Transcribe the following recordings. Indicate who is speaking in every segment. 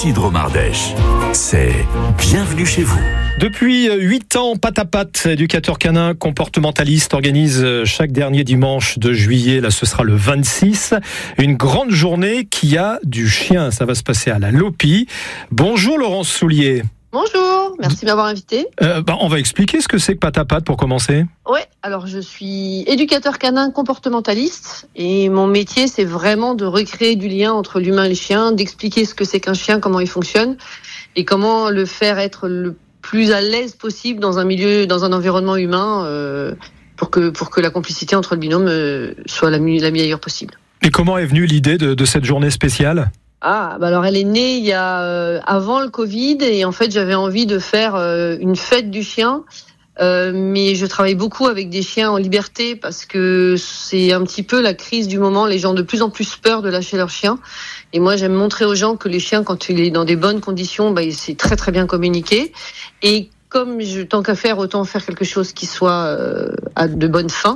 Speaker 1: Isidro Mardèche. C'est Bienvenue chez vous.
Speaker 2: Depuis 8 ans, Patapat, éducateur canin comportementaliste, organise chaque dernier dimanche de juillet, là ce sera le 26, une grande journée qui a du chien. Ça va se passer à la Lopi. Bonjour Laurence Soulier.
Speaker 3: Bonjour, merci de m'avoir invité.
Speaker 2: On va expliquer ce que c'est que Patapat pour commencer.
Speaker 3: Ouais, alors je suis éducateur canin comportementaliste et mon métier c'est vraiment de recréer du lien entre l'humain et le chien, d'expliquer ce que c'est qu'un chien, comment il fonctionne et comment le faire être le plus à l'aise possible dans un milieu, dans un environnement humain pour que la complicité entre le binôme soit la meilleure possible.
Speaker 2: Et comment est venue l'idée de cette journée spéciale ?
Speaker 3: Alors elle est née il y a avant le Covid et en fait j'avais envie de faire une fête du chien, mais je travaille beaucoup avec des chiens en liberté parce que c'est un petit peu la crise du moment. Les gens ont de plus en plus peur de lâcher leur chien et moi j'aime montrer aux gens que les chiens, quand il est dans des bonnes conditions, il sait très très bien communiquer. Et comme tant qu'à faire, autant faire quelque chose qui soit à de bonnes fins.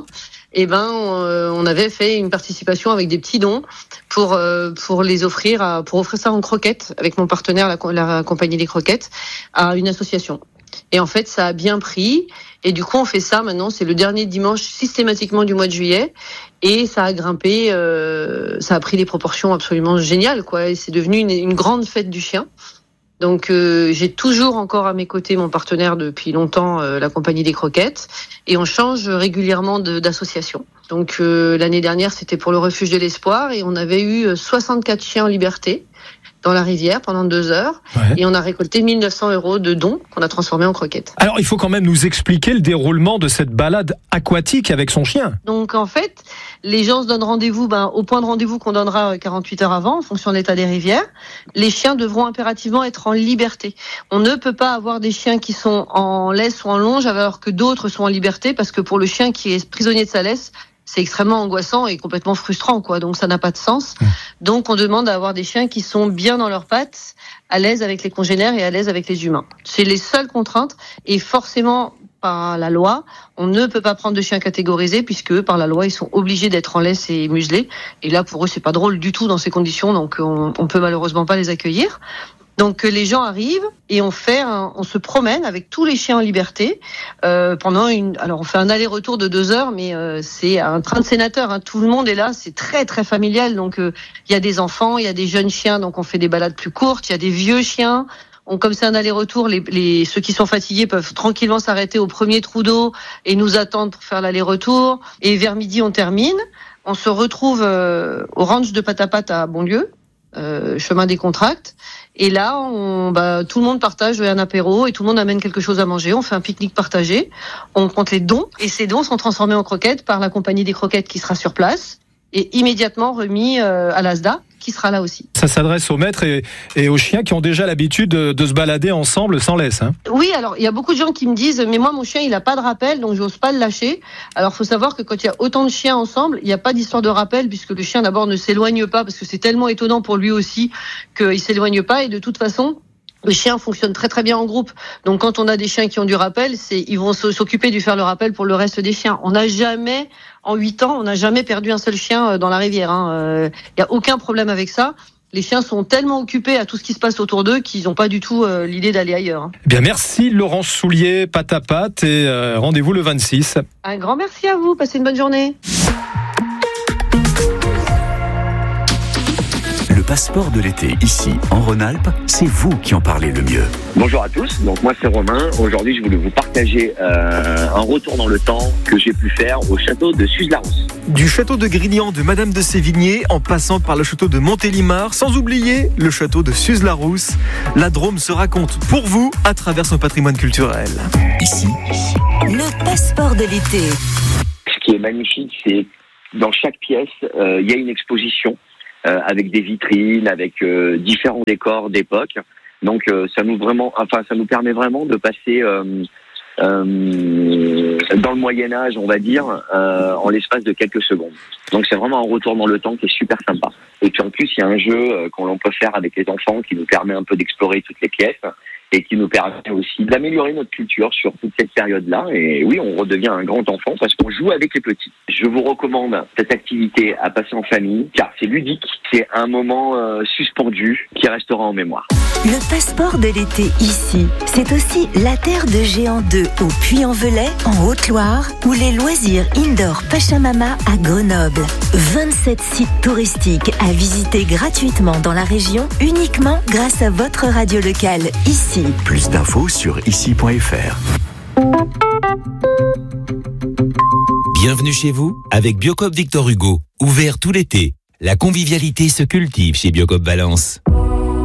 Speaker 3: On avait fait une participation avec des petits dons pour les offrir pour offrir ça en croquettes avec mon partenaire, la compagnie des croquettes, à une association. Et en fait, ça a bien pris. Et du coup, on fait ça maintenant. C'est le dernier dimanche systématiquement du mois de juillet. Et ça a grimpé. Ça a pris des proportions absolument géniales, quoi. Et c'est devenu une grande fête du chien. Donc j'ai toujours encore à mes côtés mon partenaire depuis longtemps, la compagnie des croquettes, et on change régulièrement d'association. Donc l'année dernière c'était pour le refuge de l'espoir et on avait eu 64 chiens en liberté dans la rivière pendant 2 heures, et on a récolté 1 900 € de dons qu'on a transformés en croquettes.
Speaker 2: Alors il faut quand même nous expliquer le déroulement de cette balade aquatique avec son chien.
Speaker 3: Donc en fait, les gens se donnent rendez-vous au point de rendez-vous qu'on donnera 48 heures avant en fonction de l'état des rivières. Les chiens devront impérativement être en liberté. On ne peut pas avoir des chiens qui sont en laisse ou en longe alors que d'autres sont en liberté, parce que pour le chien qui est prisonnier de sa laisse, c'est extrêmement angoissant et complètement frustrant, quoi. Donc ça n'a pas de sens. Donc on demande à avoir des chiens qui sont bien dans leurs pattes, à l'aise avec les congénères et à l'aise avec les humains. C'est les seules contraintes, et forcément par la loi, on ne peut pas prendre de chiens catégorisés puisque par la loi ils sont obligés d'être en laisse et muselés. Et là pour eux c'est pas drôle du tout dans ces conditions, donc on peut malheureusement pas les accueillir. Donc les gens arrivent et on se promène avec tous les chiens en liberté alors on fait un aller-retour de 2 heures, mais c'est un train de sénateur, hein. Tout le monde est là, c'est très très familial. Donc il y a des enfants, il y a des jeunes chiens, donc on fait des balades plus courtes. Il y a des vieux chiens. Comme c'est un aller-retour, ceux qui sont fatigués peuvent tranquillement s'arrêter au premier trou d'eau et nous attendre pour faire l'aller-retour. Et vers midi on termine. On se retrouve au ranch de Patapat à Bonlieu, chemin des Contractes. Et là, tout le monde partage un apéro et tout le monde amène quelque chose à manger. On fait un pique-nique partagé. On compte les dons et ces dons sont transformés en croquettes par la compagnie des croquettes qui sera sur place et immédiatement remis à l'ASDA qui sera là aussi.
Speaker 2: Ça s'adresse aux maîtres et aux chiens qui ont déjà l'habitude de se balader ensemble sans laisse, hein.
Speaker 3: Oui, alors il y a beaucoup de gens qui me disent mais moi mon chien il a pas de rappel donc j'ose pas le lâcher. Alors faut savoir que quand il y a autant de chiens ensemble, il n'y a pas d'histoire de rappel puisque le chien d'abord ne s'éloigne pas parce que c'est tellement étonnant pour lui aussi qu'il s'éloigne pas, et de toute façon le chien fonctionne très très bien en groupe. Donc quand on a des chiens qui ont du rappel, ils vont s'occuper de faire le rappel pour le reste des chiens. En 8 ans, on n'a jamais perdu un seul chien dans la rivière, hein. Y a aucun problème avec ça. Les chiens sont tellement occupés à tout ce qui se passe autour d'eux qu'ils n'ont pas du tout l'idée d'aller ailleurs, hein.
Speaker 2: Bien, merci Laurence Soulier, Patapat, et rendez-vous le 26.
Speaker 3: Un grand merci à vous, passez une bonne journée.
Speaker 1: Le passeport de l'été, ici, en Rhône-Alpes, c'est vous qui en parlez le mieux.
Speaker 4: Bonjour à tous, donc moi c'est Romain. Aujourd'hui je voulais vous partager un retour dans le temps que j'ai pu faire au château de Suze-la-Rousse.
Speaker 5: Du château de Grignan de Madame de Sévigné, en passant par le château de Montélimar, sans oublier le château de Suze-la-Rousse, la Drôme se raconte pour vous à travers son patrimoine culturel.
Speaker 1: Ici,
Speaker 6: le passeport de l'été.
Speaker 4: Ce qui est magnifique, c'est dans chaque pièce, il y a une exposition avec des vitrines, avec différents décors d'époque. Donc ça nous permet vraiment de passer dans le Moyen-Âge, on va dire, en l'espace de quelques secondes. Donc c'est vraiment un retour dans le temps qui est super sympa. Et puis en plus, il y a un jeu qu'on peut faire avec les enfants qui nous permet un peu d'explorer toutes les pièces et qui nous permet aussi d'améliorer notre culture sur toute cette période-là. Et oui, on redevient un grand enfant parce qu'on joue avec les petits. Je vous recommande cette activité à passer en famille car c'est ludique, c'est un moment suspendu qui restera en mémoire.
Speaker 6: Le passeport de l'été ici, c'est aussi la terre de Géant 2 au Puy-en-Velay, en Haute-Loire, ou les loisirs indoor Pachamama à Grenoble. 27 sites touristiques à visiter gratuitement dans la région, uniquement grâce à votre radio locale ici.
Speaker 1: Plus d'infos sur ici.fr.
Speaker 7: Bienvenue chez vous avec Biocoop Victor Hugo. Ouvert tout l'été. La convivialité se cultive chez Biocoop Valence.